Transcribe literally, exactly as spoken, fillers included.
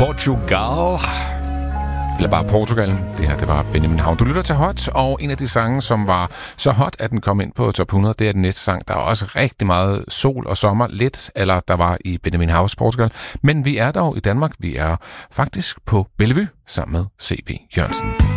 Portugal. Eller bare Portugal. Det her, det var Benjamin Haun. Du lytter til Hot, og en af de sange, som var så hot, at den kom ind på top hundrede, det er den næste sang. Der er også rigtig meget sol og sommer, lidt, eller der var i Benjamin Hauns Portugal. Men vi er dog i Danmark. Vi er faktisk på Bellevue sammen med C V Jørgensen.